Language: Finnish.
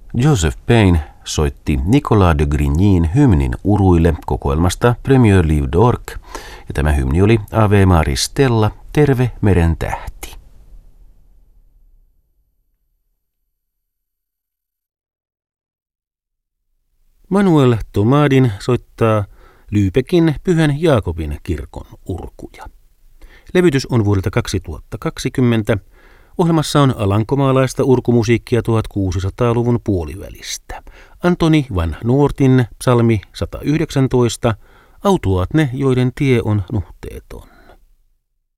Joseph Payne soitti Nicolas de Grignyn hymnin uruille kokoelmasta Premier Livre d'Orque, ja tämä hymni oli Ave Maris Stella, terve meren tähti. Manuel Tomadin soittaa Lübeckin Pyhän Jaakobin kirkon urkuja. Levytys on vuodelta 2020. Ohjelmassa on alankomaalaista urkumusiikkia 1600-luvun puolivälistä. Antoni van Noortin psalmi 119, autuaat ne, joiden tie on nuhteeton.